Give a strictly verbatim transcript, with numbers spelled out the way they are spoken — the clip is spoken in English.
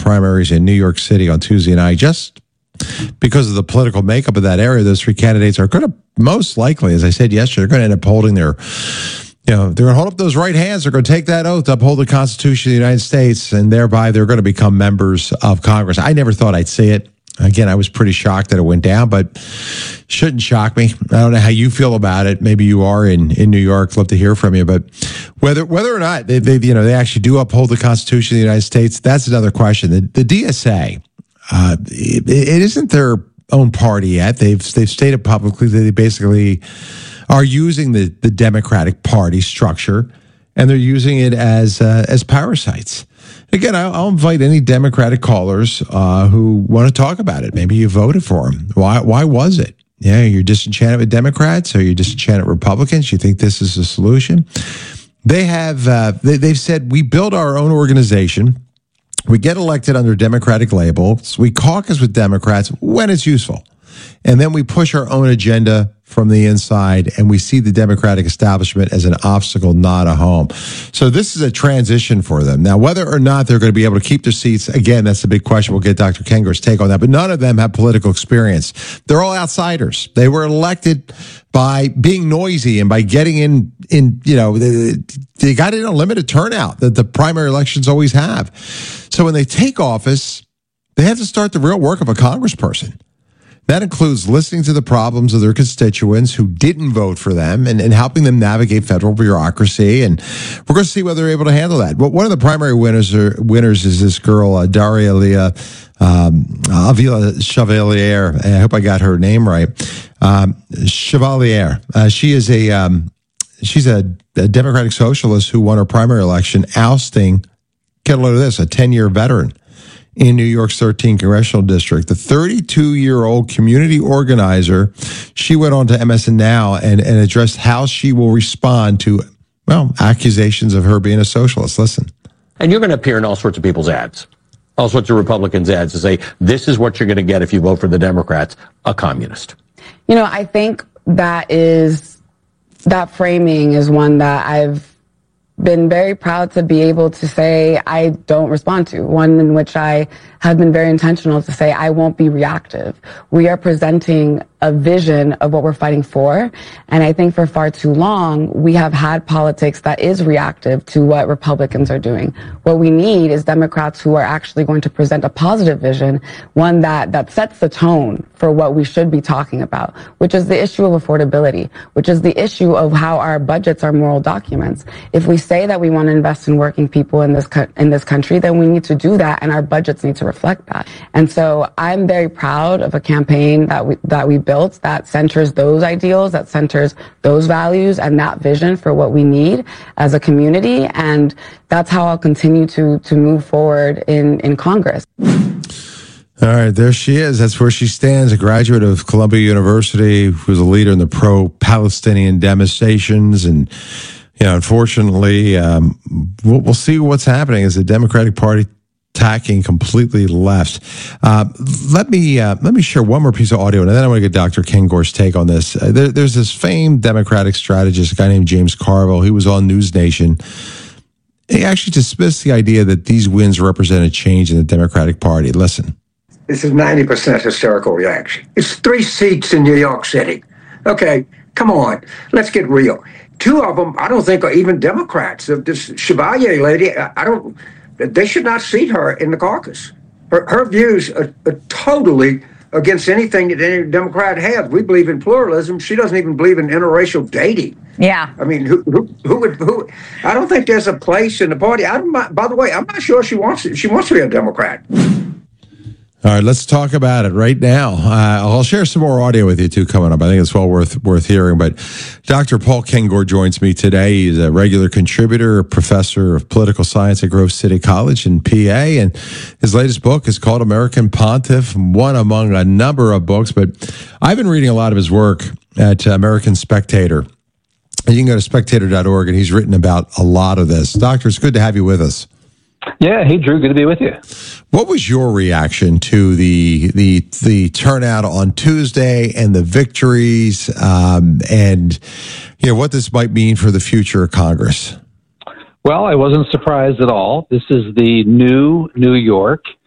primaries in New York City on Tuesday night. Just because of the political makeup of that area, those three candidates are going to most likely, as I said yesterday, they're going to end up holding their, you know, they're going to hold up those right hands. They're going to take that oath to uphold the Constitution of the United States, and thereby they're going to become members of Congress. I never thought I'd see it. Again, I was pretty shocked that it went down, but shouldn't shock me. I don't know how you feel about it. Maybe you are in, in New York. Love to hear from you. But whether whether or not they, they you know they actually do uphold the Constitution of the United States, that's another question. The, the D S A, uh, it, it isn't their own party yet. They've they've stated publicly that they basically are using the the Democratic Party structure, and they're using it as uh, as parasites. Again, I'll, I'll invite any Democratic callers uh, who want to talk about it. Maybe you voted for them. Why? Why was it? Yeah, you're disenchanted with Democrats, or you're disenchanted with Republicans. You think this is a solution? They have. Uh, they, they've said we build our own organization. We get elected under Democratic labels. We caucus with Democrats when it's useful, and then we push our own agenda from the inside, and we see the Democratic establishment as an obstacle, not a home. So this is a transition for them. Now, whether or not they're going to be able to keep their seats, again, that's the big question. We'll get Doctor Kengor's take on that, but none of them have political experience. They're all outsiders. They were elected by being noisy and by getting in, in you know, they, they got in a limited turnout that the primary elections always have. So when they take office, they have to start the real work of a congressperson. That includes listening to the problems of their constituents who didn't vote for them and, and helping them navigate federal bureaucracy. And we're going to see whether they're able to handle that. But one of the primary winners are, winners is this girl, uh, Daria Leah um, Avila Chevalier. I hope I got her name right. Um, Chevalier. Uh, she is a um, she's a, a Democratic socialist who won her primary election, ousting, get a load of this, a ten-year veteran in New York's thirteenth Congressional District. The thirty-two-year-old community organizer, she went on to M S N Now and, and addressed how she will respond to, well, accusations of her being a socialist. Listen. And you're going to appear in all sorts of people's ads, all sorts of Republicans' ads to say, this is what you're going to get if you vote for the Democrats, a communist. You know, I think that is, that framing is one that I've been very proud to be able to say I don't respond to, one in which I have been very intentional to say I won't be reactive. We are presenting a vision of what we're fighting for, and I think for far too long we have had politics that is reactive to what Republicans are doing. What we need is Democrats who are actually going to present a positive vision, one that, that sets the tone for what we should be talking about, which is the issue of affordability, which is the issue of how our budgets are moral documents. If we say that we want to invest in working people in this co- in this country, then we need to do that, and our budgets need to reflect that. And so I'm very proud of a campaign that we that we built that centers those ideals, that centers those values and that vision for what we need as a community. And that's how I'll continue to to move forward in in Congress. All right, there she is. That's where she stands, a graduate of Columbia University, who was a leader in the pro-Palestinian demonstrations. And, you know, unfortunately, um, we'll, we'll see what's happening as the Democratic Party tacking completely left. Uh, let me uh, let me share one more piece of audio, and then I want to get Doctor Kengor's take on this. Uh, there, there's this famed Democratic strategist, a guy named James Carville. He was on News Nation. He actually dismissed the idea that these wins represent a change in the Democratic Party. Listen. This is ninety percent hysterical reaction. It's three seats in New York City. Okay, come on, let's get real. Two of them, I don't think are even Democrats. This Chevalier lady, I don't, they should not seat her in the caucus. Her, her views are, are totally against anything that any Democrat has. We believe in pluralism. She doesn't even believe in interracial dating. Yeah. I mean, who who, who would who? I don't think there's a place in the party. I'm not, by the way, I'm not sure she wants she wants to be a Democrat. All right, let's talk about it right now. Uh, I'll share some more audio with you, too, coming up. I think it's well worth worth hearing. But Doctor Paul Kengor joins me today. He's a regular contributor, a professor of political science at Grove City College in P A. And his latest book is called American Pontiff, one among a number of books. But I've been reading a lot of his work at American Spectator. You can go to spectator dot org, and he's written about a lot of this. Doctor, it's good to have you with us. Yeah, hey Drew, good to be with you. What was your reaction to the the the turnout on Tuesday and the victories, um, and you know what this might mean for the future of Congress? Well, I wasn't surprised at all. This is the new New York.